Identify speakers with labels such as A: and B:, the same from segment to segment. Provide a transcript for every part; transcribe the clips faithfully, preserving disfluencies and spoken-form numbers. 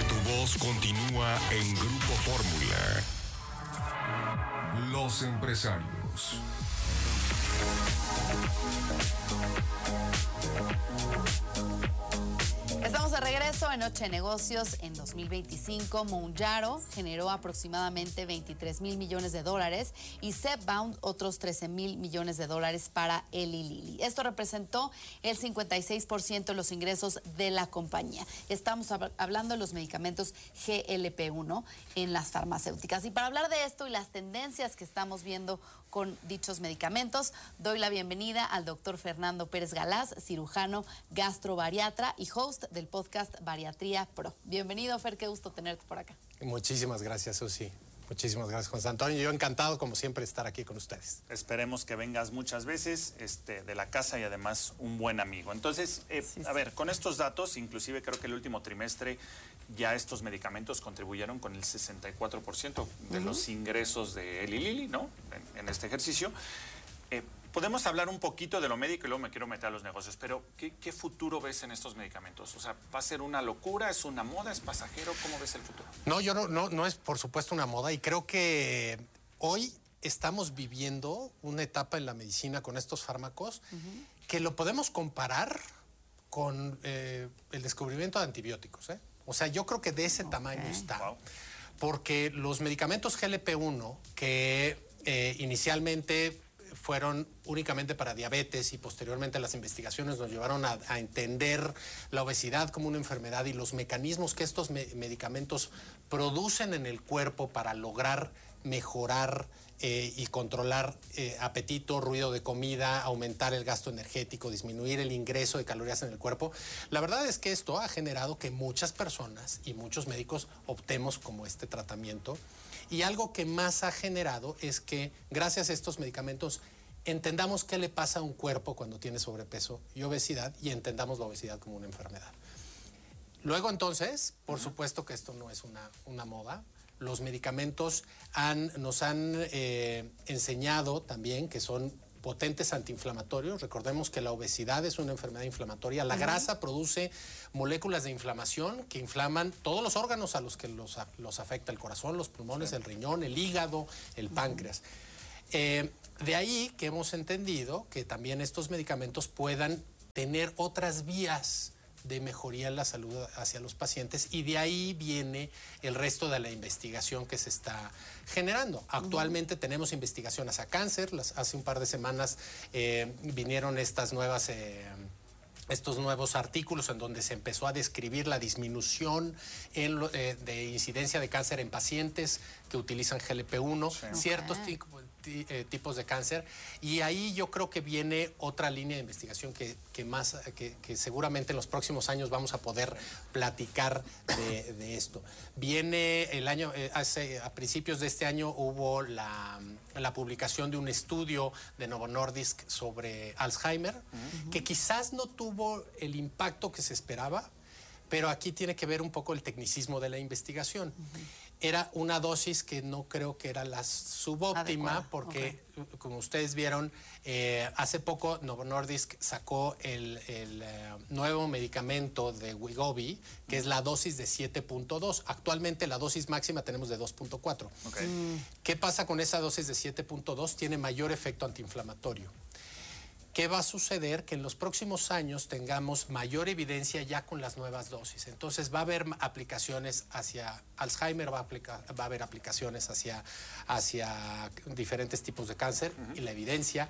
A: Porque tu voz continúa en Grupo Fórmula. Los empresarios.
B: Estamos de regreso en Noche de Negocios. En dos mil veinticinco, Mounjaro generó aproximadamente veintitrés mil millones de dólares y Zepbound otros trece mil millones de dólares para Eli Lilly. Esto representó el cincuenta y seis por ciento de los ingresos de la compañía. Estamos hab- hablando de los medicamentos G L P uno en las farmacéuticas. Y para hablar de esto y las tendencias que estamos viendo con dichos medicamentos, doy la bienvenida al doctor Fernando Pérez Galaz, cirujano gastrobariatra y host del podcast Bariatría Pro. Bienvenido, Fer, qué gusto tenerte por acá.
C: Muchísimas gracias, Susi. Muchísimas gracias, José Antonio. Yo encantado, como siempre, de estar aquí con ustedes.
D: Esperemos que vengas muchas veces este, de la casa y además un buen amigo. Entonces, eh,
B: Sí,
D: a
B: sí.
D: ver, con estos datos, inclusive creo que el último trimestre ya estos medicamentos contribuyeron con el sesenta y cuatro por ciento de uh-huh. los ingresos de Eli Lilly, ¿no? En, en este ejercicio. Eh, Podemos hablar un poquito de lo médico y luego me quiero meter a los negocios, pero ¿qué, qué futuro ves en estos medicamentos? O sea, ¿va a ser una locura? ¿Es una moda? ¿Es pasajero? ¿Cómo ves el futuro?
C: No, yo no, no, no es por supuesto una moda y creo que hoy estamos viviendo una etapa en la medicina con estos fármacos uh-huh. que lo podemos comparar con eh, el descubrimiento de antibióticos, ¿eh? O sea, yo creo que de ese okay. tamaño está, wow. porque los medicamentos G L P uno que eh, inicialmente fueron únicamente para diabetes y posteriormente las investigaciones nos llevaron a, a entender la obesidad como una enfermedad y los mecanismos que estos me medicamentos producen en el cuerpo para lograr mejorar eh, y controlar eh, apetito, ruido de comida, aumentar el gasto energético, disminuir el ingreso de calorías en el cuerpo. La verdad es que esto ha generado que muchas personas y muchos médicos optemos como este tratamiento. Y algo que más ha generado es que gracias a estos medicamentos entendamos qué le pasa a un cuerpo cuando tiene sobrepeso y obesidad y entendamos la obesidad como una enfermedad. Luego entonces, por uh-huh. supuesto que esto no es una, una moda. Los medicamentos han, nos han eh, enseñado también que son potentes antiinflamatorios. Recordemos que la obesidad es una enfermedad inflamatoria. La uh-huh. grasa produce moléculas de inflamación que inflaman todos los órganos a los que los, los afecta: el corazón, los pulmones, sí. el riñón, el hígado, el uh-huh. páncreas. Eh, de ahí que hemos entendido que también estos medicamentos puedan tener otras vías de mejoría en la salud hacia los pacientes y de ahí viene el resto de la investigación que se está generando. Actualmente uh-huh. tenemos investigación hacia cáncer. Las, hace un par de semanas eh, vinieron estas nuevas... Eh, estos nuevos artículos en donde se empezó a describir la disminución en lo, eh, de incidencia de cáncer en pacientes que utilizan G L P uno, sí. ciertos okay. eh, tipos de cáncer, y ahí yo creo que viene otra línea de investigación que, que, más, que, que seguramente en los próximos años vamos a poder platicar de, de esto. Viene el año, eh, hace, a principios de este año hubo la, la publicación de un estudio de Novo Nordisk sobre Alzheimer, uh-huh. que quizás no tuvo el impacto que se esperaba, pero aquí tiene que ver un poco el tecnicismo de la investigación. Uh-huh. Era una dosis que no creo que era la subóptima, adecuada. Porque, okay. como ustedes vieron, eh, hace poco Novo Nordisk sacó el, el uh, nuevo medicamento de Wegovy, que uh-huh. es la dosis de siete punto dos. Actualmente la dosis máxima tenemos de dos punto cuatro. Okay. Mm. ¿Qué pasa con esa dosis de siete punto dos? Tiene mayor efecto antiinflamatorio. ¿Qué va a suceder? Que en los próximos años tengamos mayor evidencia ya con las nuevas dosis. Entonces va a haber aplicaciones hacia Alzheimer, va a, aplica, va a haber aplicaciones hacia, hacia diferentes tipos de cáncer uh-huh. y la evidencia.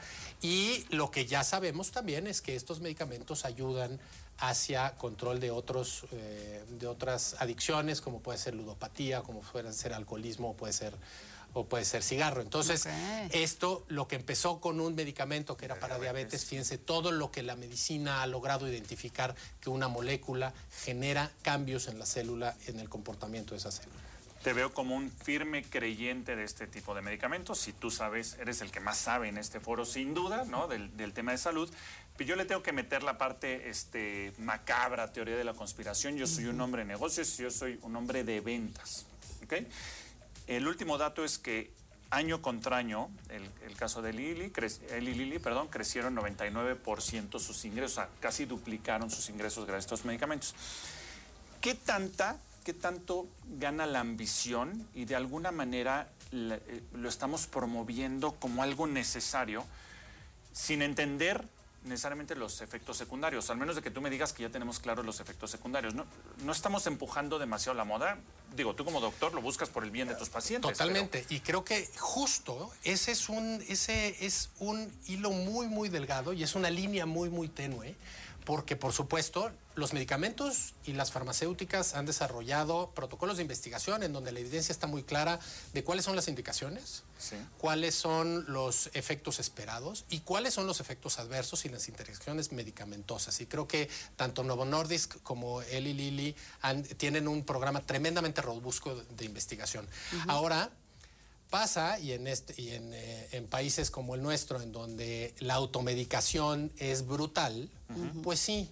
C: Y lo que ya sabemos también es que estos medicamentos ayudan hacia control de, otros, eh, de otras adicciones, como puede ser ludopatía, como puede ser alcoholismo, puede ser... o puede ser cigarro. Entonces, okay. esto, lo que empezó con un medicamento que era para diabetes, fíjense, todo lo que la medicina ha logrado identificar que una molécula genera cambios en la célula, en el comportamiento de esa célula.
D: Te veo como un firme creyente de este tipo de medicamentos. Si tú sabes, eres el que más sabe en este foro, sin duda, ¿no? Del, del tema de salud. Pero yo le tengo que meter la parte este, macabra, teoría de la conspiración. Yo soy uh-huh. un hombre de negocios, yo soy un hombre de ventas. ¿Ok? El último dato es que año contra año, el, el caso de Eli Lilly, cre, Eli Lilly, perdón, crecieron noventa y nueve por ciento sus ingresos, o sea, casi duplicaron sus ingresos gracias a estos medicamentos. ¿Qué tanta qué tanto gana la ambición y de alguna manera la, eh, lo estamos promoviendo como algo necesario sin entender necesariamente los efectos secundarios, al menos de que tú me digas que ya tenemos claros los efectos secundarios. No, no estamos empujando demasiado la moda. Digo, tú como doctor lo buscas por el bien de tus pacientes.
C: Totalmente.
D: Pero...
C: Y creo que justo ese es un, ese es un hilo muy, muy delgado y es una línea muy, muy tenue. Porque, por supuesto, los medicamentos y las farmacéuticas han desarrollado protocolos de investigación en donde la evidencia está muy clara de cuáles son las indicaciones, sí. cuáles son los efectos esperados y cuáles son los efectos adversos y las interacciones medicamentosas. Y creo que tanto Novo Nordisk como Eli Lilly han, tienen un programa tremendamente robusto de, de investigación. Uh-huh. Ahora... pasa, y en, este, y en, eh, en países como el nuestro, en donde la automedicación es brutal, uh-huh. pues sí,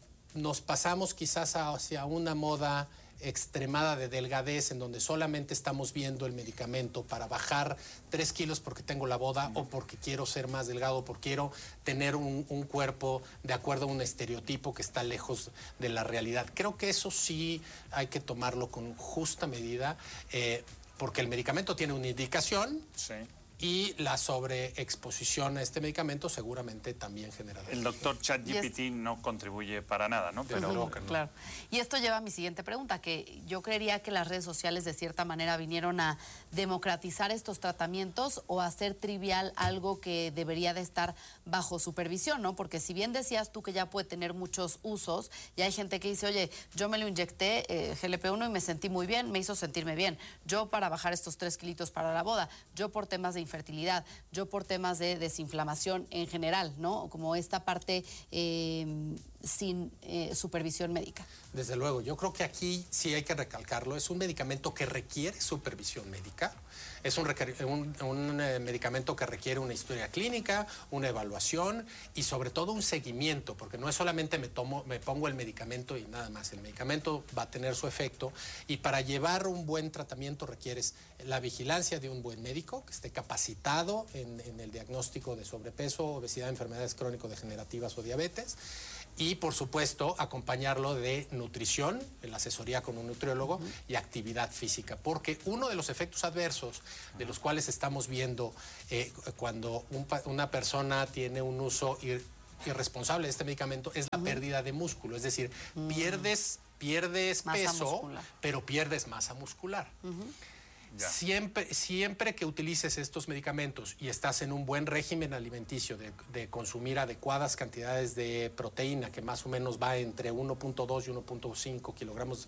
C: nos pasamos quizás hacia una moda extremada de delgadez, en donde solamente estamos viendo el medicamento para bajar tres kilos porque tengo la boda, uh-huh. o porque quiero ser más delgado, o porque quiero tener un, un cuerpo de acuerdo a un estereotipo que está lejos de la realidad. Creo que eso sí hay que tomarlo con justa medida, eh, porque el medicamento tiene una indicación, sí. y la sobreexposición a este medicamento seguramente también genera...
D: El doctor ChatGPT es... no contribuye para nada, ¿no?
B: Pero uh-huh, no. Claro. Y esto lleva a mi siguiente pregunta, que yo creería que las redes sociales de cierta manera vinieron a democratizar estos tratamientos o hacer trivial algo que debería de estar bajo supervisión, ¿no? Porque si bien decías tú que ya puede tener muchos usos, ya hay gente que dice, oye, yo me lo inyecté eh, G L P uno y me sentí muy bien, me hizo sentirme bien. Yo para bajar estos tres kilitos para la boda, yo por temas de fertilidad, yo por temas de desinflamación en general, ¿no? Como esta parte eh, sin eh, supervisión médica.
C: Desde luego, yo creo que aquí sí hay que recalcarlo, es un medicamento que requiere supervisión médica, es un, un, un eh, medicamento que requiere una historia clínica, una evaluación y sobre todo un seguimiento, porque no es solamente me, tomo, me pongo el medicamento y nada más, el medicamento va a tener su efecto y para llevar un buen tratamiento requieres la vigilancia de un buen médico que esté capacitado en, en el diagnóstico de sobrepeso, obesidad, enfermedades crónico-degenerativas o diabetes. Y, por supuesto, acompañarlo de nutrición, la asesoría con un nutriólogo, uh-huh. y actividad física. Porque uno de los efectos adversos de los cuales estamos viendo eh, cuando un, una persona tiene un uso ir, irresponsable de este medicamento es la uh-huh. pérdida de músculo. Es decir, uh-huh. pierdes, pierdes peso, muscular. Pero pierdes masa muscular. Uh-huh. Siempre, siempre que utilices estos medicamentos y estás en un buen régimen alimenticio de, de consumir adecuadas cantidades de proteína, que más o menos va entre uno punto dos y uno punto cinco kilogramos,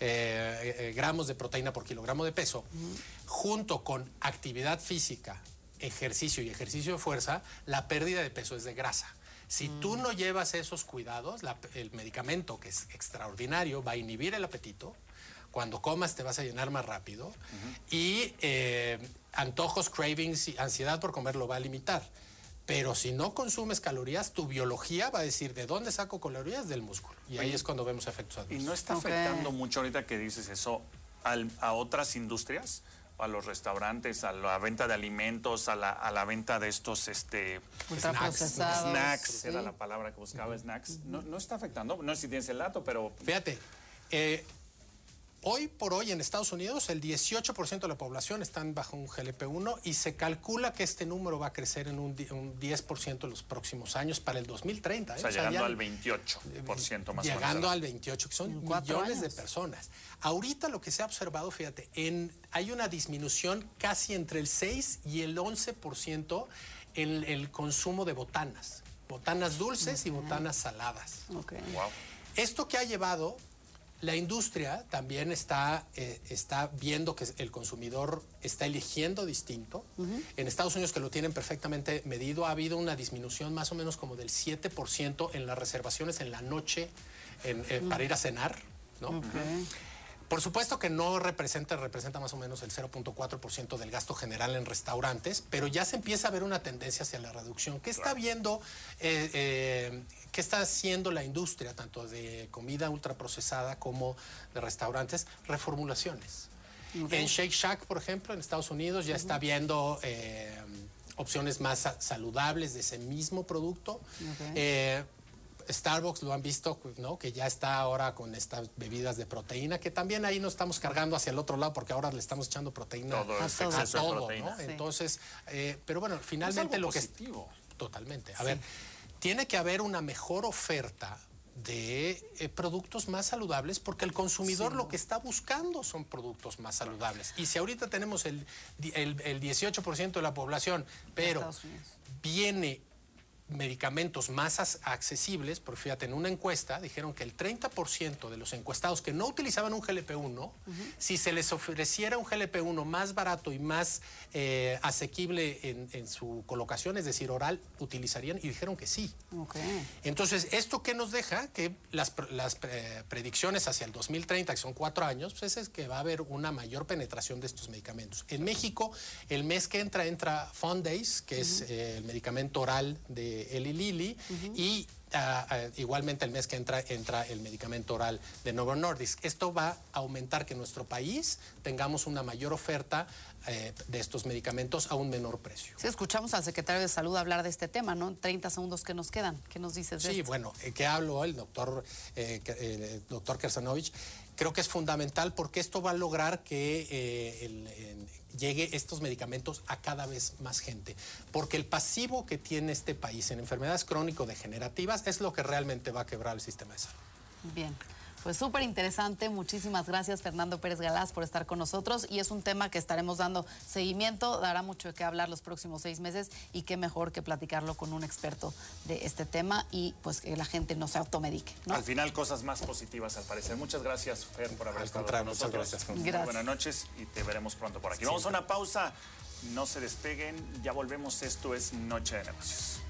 C: eh, eh, gramos de proteína por kilogramo de peso, uh-huh. junto con actividad física, ejercicio y ejercicio de fuerza, la pérdida de peso es de grasa. Si uh-huh. tú no llevas esos cuidados, la, el medicamento, que es extraordinario, va a inhibir el apetito. Cuando comas te vas a llenar más rápido uh-huh. y eh, antojos, cravings y ansiedad por comer lo va a limitar. Pero si no consumes calorías, tu biología va a decir ¿de dónde saco calorías? Del músculo. Y ahí es cuando vemos efectos adversos.
D: ¿Y no está okay. afectando mucho ahorita que dices eso al, a otras industrias? A los restaurantes, a la venta de alimentos, a la, a la venta de estos este,
B: snacks.
D: Snacks,
B: sí.
D: Era la palabra que buscaba, uh-huh. snacks. No, no está afectando, no sé si tienes el dato, pero...
C: Fíjate, eh, hoy por hoy en Estados Unidos el dieciocho por ciento de la población están bajo un G L P uno y se calcula que este número va a crecer en un, un diez por ciento en los próximos años para el dos mil treinta. ¿eh?
D: O sea, o sea llegando ya, al veintiocho por ciento más o menos.
C: Llegando al veintiocho por ciento, que son millones años. de personas. Ahorita lo que se ha observado, fíjate, en, hay una disminución casi entre el seis y el once por ciento en el consumo de botanas. Botanas dulces okay. y botanas saladas.
B: Okay.
D: Wow.
C: Esto que ha llevado... La industria también está, eh, está viendo que el consumidor está eligiendo distinto. Uh-huh. En Estados Unidos, que lo tienen perfectamente medido, ha habido una disminución más o menos como del siete por ciento en las reservaciones en la noche en, eh, uh-huh. para ir a cenar, ¿no?
B: Okay.
C: Por supuesto que no representa, representa más o menos el cero punto cuatro por ciento del gasto general en restaurantes, pero ya se empieza a ver una tendencia hacia la reducción. ¿Qué está viendo, eh, eh, qué está haciendo la industria, tanto de comida ultraprocesada como de restaurantes? Reformulaciones. Okay. En Shake Shack, por ejemplo, en Estados Unidos ya uh-huh. está viendo eh, opciones más saludables de ese mismo producto. Okay. Eh, Starbucks lo han visto, ¿no? Que ya está ahora con estas bebidas de proteína, que también ahí nos estamos cargando hacia el otro lado porque ahora le estamos echando proteína
D: Todo
C: a,
D: es
C: a
D: exceso de
C: todo,
D: proteína.
C: ¿no?
B: Sí.
C: Entonces, eh, pero bueno,
D: Es
C: finalmente
D: algo
C: lo que...
D: positivo.
C: Totalmente. A ver, tiene que haber una mejor oferta de eh, productos más saludables porque el consumidor
B: Sí.
C: lo que está buscando son productos más saludables. Y si ahorita tenemos el, el, el dieciocho por ciento de la población, pero
B: Estados Unidos.
C: viene medicamentos más as- accesibles, porque fíjate, en una encuesta dijeron que el treinta por ciento de los encuestados que no utilizaban un G L P uno, si se les ofreciera un G L P uno más barato y más eh, asequible en, en su colocación, es decir, oral, utilizarían y dijeron que sí.
B: Ok.
C: Entonces, ¿esto qué nos deja? Que las, pre- las pre- predicciones hacia el dos mil treinta, que son cuatro años, pues es que va a haber una mayor penetración de estos medicamentos. En México, el mes que entra, entra Fondace, que es eh, el medicamento oral de Eli Lilly, y ah, ah, igualmente el mes que entra, entra el medicamento oral de Novo Nordisk. Esto va a aumentar que en nuestro país tengamos una mayor oferta eh, de estos medicamentos a un menor precio.
B: Sí, escuchamos al secretario de Salud hablar de este tema, ¿no? treinta segundos que nos quedan. ¿Qué nos dices de
C: Sí,
B: esto?
C: bueno, eh, que habló el doctor, eh, que- eh, el doctor Kersanovich, creo que es fundamental porque esto va a lograr que eh, el, en- llegue estos medicamentos a cada vez más gente. Porque el pasivo que tiene este país en enfermedades crónico-degenerativas es lo que realmente va a quebrar el sistema de salud.
B: Bien, pues súper interesante. Muchísimas gracias, Fernando Pérez Galaz, por estar con nosotros. Y es un tema que estaremos dando seguimiento. Dará mucho de qué hablar los próximos seis meses y qué mejor que platicarlo con un experto de este tema y pues que la gente no se automedique, ¿no?
D: Al final, cosas más positivas al parecer. Muchas gracias, Fer, por haber
C: Al
D: estado
C: contrario,
D: con
C: muchas
D: nosotros.
C: gracias.
D: Muy
B: Gracias.
D: Buenas noches y te veremos pronto por aquí. Vamos a una pausa. No se despeguen. Ya volvemos. Esto es Noche de Negocios.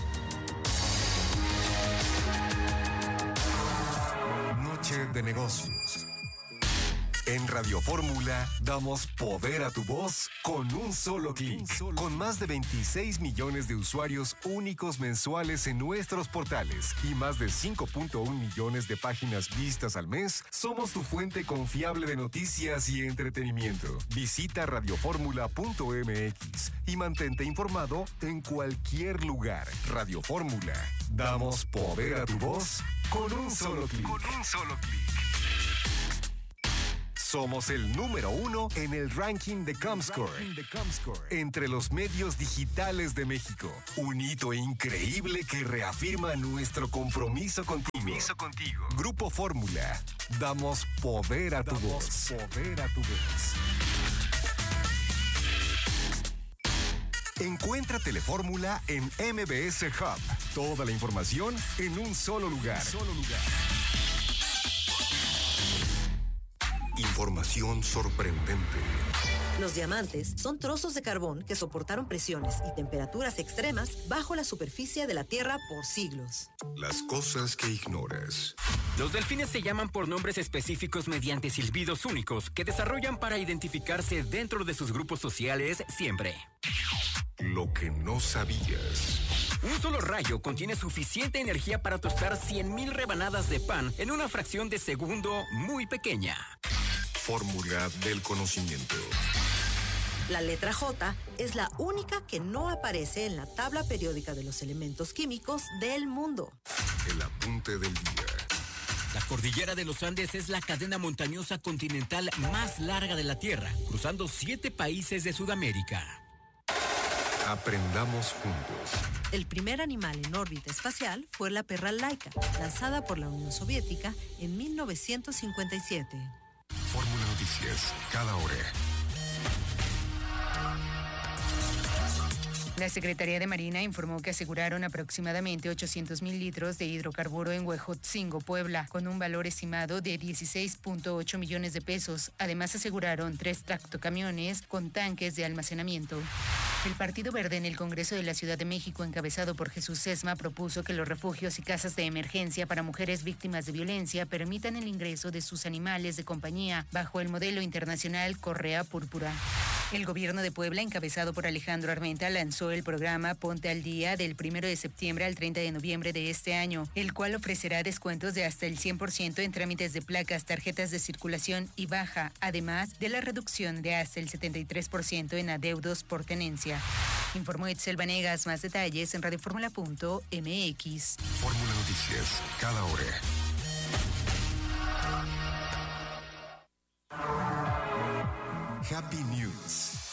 A: Noche de negocios. En Radio Fórmula damos poder a tu voz con un solo clic. Con más de veintiséis millones de usuarios únicos mensuales en nuestros portales y más de cinco punto uno millones de páginas vistas al mes, somos tu fuente confiable de noticias y entretenimiento. Visita radioformula punto m x y mantente informado en cualquier lugar. Radio Fórmula. Damos poder a tu voz con un solo clic. Con un solo clic. Somos el número uno en el ranking de Comscore, entre los medios digitales de México. Un hito increíble que reafirma nuestro compromiso contigo. Grupo Fórmula. Damos poder a tu voz. Poder a tu voz. Encuentra Telefórmula en M B S Hub. Toda la información en un solo lugar. Solo lugar. Información sorprendente.
E: Los diamantes son trozos de carbón que soportaron presiones y temperaturas extremas bajo la superficie de la Tierra por siglos.
A: Las cosas que ignoras.
F: Los delfines se llaman por nombres específicos mediante silbidos únicos que desarrollan para identificarse dentro de sus grupos sociales siempre.
A: Lo que no sabías.
F: Un solo rayo contiene suficiente energía para tostar cien mil rebanadas de pan en una fracción de segundo muy pequeña.
A: Fórmula del conocimiento.
E: La letra J es la única que no aparece en la tabla periódica de los elementos químicos del mundo.
A: El apunte del día.
F: La cordillera de los Andes es la cadena montañosa continental más larga de la Tierra, cruzando siete países de Sudamérica.
A: Aprendamos juntos.
E: El primer animal en órbita espacial fue la perra Laika, lanzada por la Unión Soviética en mil novecientos cincuenta y siete.
A: Fórmula Noticias, cada hora.
G: La Secretaría de Marina informó que aseguraron aproximadamente ochocientos mil litros de hidrocarburo en Huejotzingo, Puebla, con un valor estimado de dieciséis punto ocho millones de pesos. Además, aseguraron tres tractocamiones con tanques de almacenamiento. El Partido Verde en el Congreso de la Ciudad de México, encabezado por Jesús Sesma, propuso que los refugios y casas de emergencia para mujeres víctimas de violencia permitan el ingreso de sus animales de compañía bajo el modelo internacional Correa Púrpura. El gobierno de Puebla, encabezado por Alejandro Armenta, lanzó el programa Ponte al Día del primero de septiembre al treinta de noviembre de este año, el cual ofrecerá descuentos de hasta el cien por ciento en trámites de placas, tarjetas de circulación y baja, además de la reducción de hasta el setenta y tres por ciento en adeudos por tenencia. Informó Itzel Vanegas. Más detalles en radioformula punto m x.
A: Fórmula Noticias. Noticias, cada hora. Happy News.